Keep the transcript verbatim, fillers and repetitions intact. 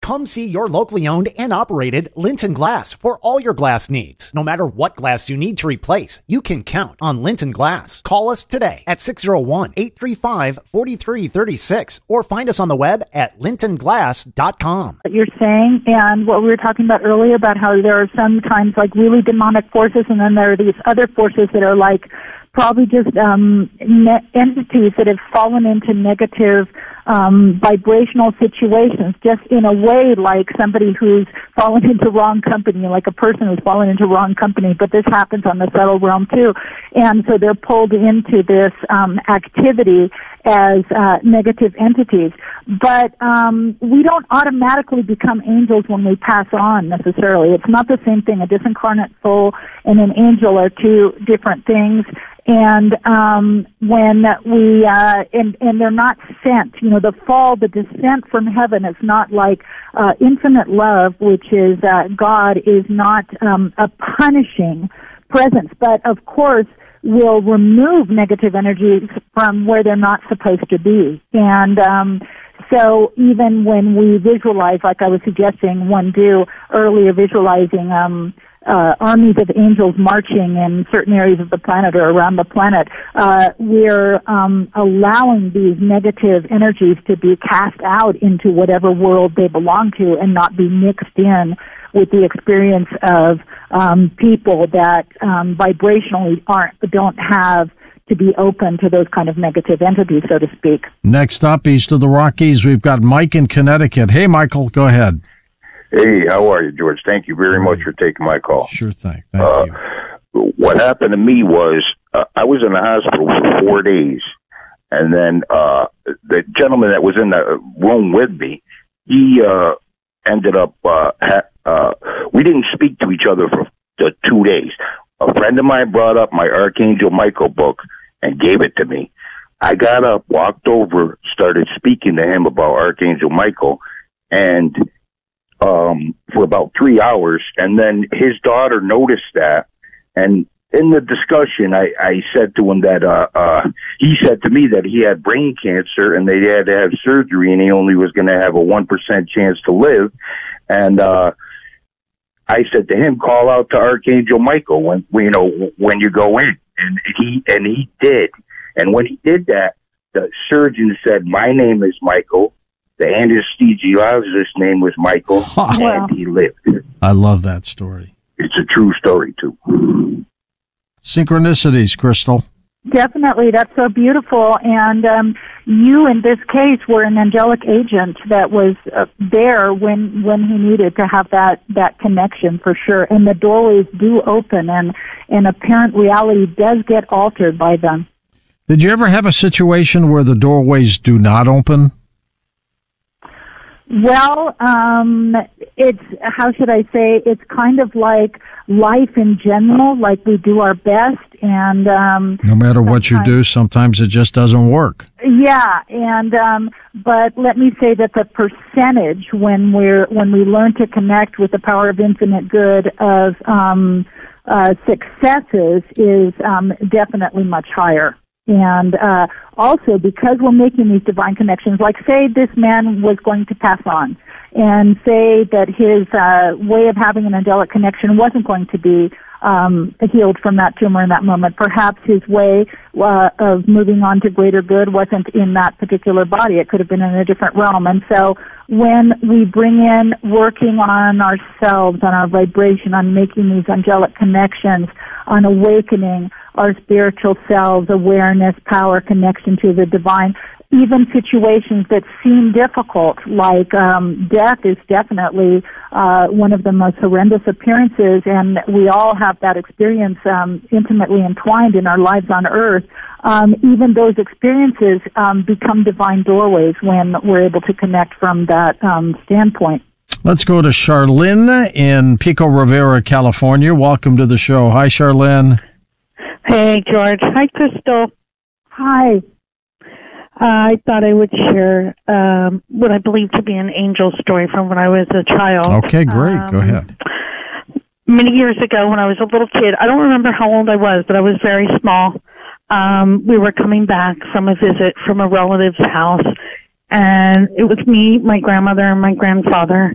Come see your locally owned and operated Linton Glass for all your glass needs. No matter what glass you need to replace, you can count on Linton Glass. Call us today at six oh one, eight three five, four three three six or find us on the web at linton glass dot com. What you're saying, and what we were talking about earlier about how there are sometimes like really demonic forces, and then there are these other forces that are like probably just um, ne- entities that have fallen into negative um, vibrational situations, just in a way like somebody who's fallen into wrong company, like a person who's fallen into wrong company, but this happens on the subtle realm too. And so they're pulled into this um, activity as uh, negative entities. But um, we don't automatically become angels when we pass on necessarily. It's not the same thing. A disincarnate soul and an angel are two different things. And um, when we, uh, and, and they're not sent, you know, the fall, the descent from heaven is not like uh, infinite love, which is uh, God, is not um, a punishing presence. But, of course, will remove negative energies from where they're not supposed to be. And um, so even when we visualize, like I was suggesting one do earlier, visualizing um, uh, armies of angels marching in certain areas of the planet or around the planet, uh, we're um, allowing these negative energies to be cast out into whatever world they belong to and not be mixed in with the experience of um, people that um, vibrationally aren't, don't have to be open to those kind of negative entities, so to speak. Next up, east of the Rockies, we've got Mike in Connecticut. Hey, Michael, go ahead. Hey, how are you, George? Thank you very much for taking my call. Sure thing. Thank uh, you. What happened to me was uh, I was in the hospital for four days, and then uh, the gentleman that was in the room with me, he uh, ended up, uh, ha- uh, we didn't speak to each other for uh, two days. A friend of mine brought up my Archangel Michael book and gave it to me. I got up, walked over, started speaking to him about Archangel Michael, and um, for about three hours, and then his daughter noticed that, and in the discussion, I, I said to him that uh, uh, he said to me that he had brain cancer and they had to have surgery, and he only was going to have a one percent chance to live, and uh, I said to him, call out to Archangel Michael when, you know, when you go in. And he, and he did. And when he did that, the surgeon said, my name is Michael. The anesthesiologist's name was Michael, Wow. and he lived. I love that story. It's a true story, too. Synchronicities, Crystal. Definitely. That's so beautiful. And um, you, in this case, were an angelic agent that was uh, there when when he needed to have that, that connection, for sure. And the doorways do open, and, and apparent reality does get altered by them. Did you ever have a situation where the doorways do not open? Well, um, it's, how should I say, it's kind of like life in general, like we do our best, and um, no matter what you do, sometimes it just doesn't work. Yeah, and um, but let me say that the percentage when we're when we learn to connect with the power of infinite good of um, uh, successes is um, definitely much higher. And uh, also, because we're making these divine connections, like say this man was going to pass on, and say that his uh, way of having an angelic connection wasn't going to be um, healed from that tumor in that moment. Perhaps his way uh, of moving on to greater good wasn't in that particular body. It could have been in a different realm. And so when we bring in working on ourselves, on our vibration, on making these angelic connections, on awakening our spiritual selves, awareness, power, connection to the divine, even situations that seem difficult, like um, death is definitely uh, one of the most horrendous appearances, and we all have that experience um, intimately entwined in our lives on earth. Um, even those experiences um, become divine doorways when we're able to connect from that um, standpoint. Let's go to Charlene in Pico Rivera, California. Welcome to the show. Hi, Charlene. Hey, George. Hi, Crystal. Hi. I thought I would share um, what I believe to be an angel story from when I was a child. Okay, great. Um, Go ahead. Many years ago when I was a little kid, I don't remember how old I was, but I was very small. Um, we were coming back from a visit from a relative's house, and it was me, my grandmother, and my grandfather.